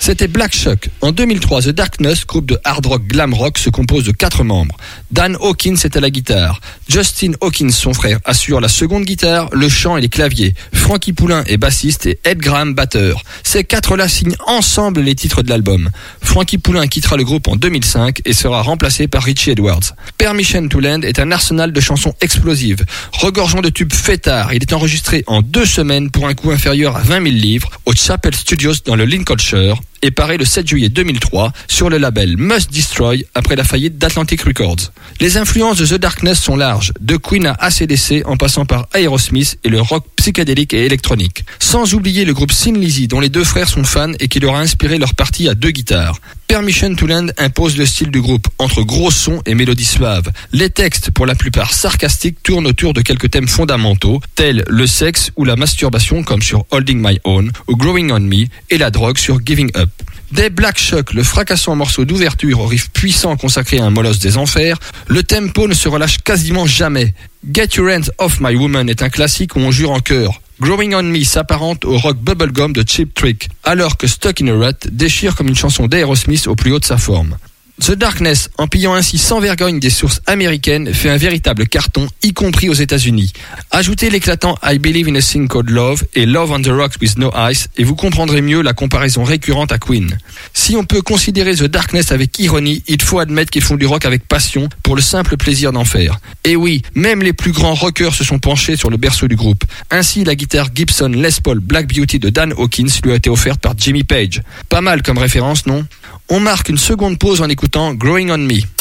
C'était Black Shuck. En 2003, The Darkness, groupe de hard rock glam rock, se compose de 4 membres. Dan Hawkins est à la guitare. Justin Hawkins, son frère, assure la seconde guitare, le chant et les claviers. Frankie Poulin est bassiste et Ed Graham batteur. Ces 4-là signent ensemble les titres de l'album. Frankie Poulin quittera le groupe en 2005 et sera remplacé par Richie Edwards. Permission to Land est un arsenal de chansons explosives, regorgeant de tubes fêtards. Il est enregistré en 2 semaines pour un coût inférieur à 20 000 livres au Chapel Studios dans le Lincolnshire et paraît le 7 juillet 2003 sur le label Must Destroy après la faillite d'Atlantic Records. Les influences de The Darkness sont larges, de Queen à AC/DC en passant par Aerosmith et le rock psychédélique et électronique. Sans oublier le groupe Thin Lizzy dont les 2 frères sont fans et qui leur a inspiré leur partie à 2 guitares. Permission to Land impose le style du groupe, entre gros sons et mélodies suaves. Les textes, pour la plupart sarcastiques, tournent autour de quelques thèmes fondamentaux, tels le sexe ou la masturbation comme sur Holding My Own ou Growing on Me, et la drogue sur Giving Up. Dès Black Shuck, le fracassant morceau d'ouverture au riff puissant consacré à un molosse des enfers, le tempo ne se relâche quasiment jamais. Get Your Hands Off My Woman est un classique où on jure en chœur. Growing on Me s'apparente au rock bubblegum de Cheap Trick, alors que Stuck in a Rut déchire comme une chanson d'Aerosmith au plus haut de sa forme. The Darkness, en pillant ainsi sans vergogne des sources américaines, fait un véritable carton, y compris aux États-Unis. Ajoutez l'éclatant I Believe in a Thing Called Love et Love on the Rocks with No Ice et vous comprendrez mieux la comparaison récurrente à Queen. Si on peut considérer The Darkness avec ironie, il faut admettre qu'ils font du rock avec passion pour le simple plaisir d'en faire. Et oui, même les plus grands rockers se sont penchés sur le berceau du groupe. Ainsi, la guitare Gibson Les Paul Black Beauty de Dan Hawkins lui a été offerte par Jimmy Page. Pas mal comme référence, non ? On marque une seconde pause en écoutant Growing on Me.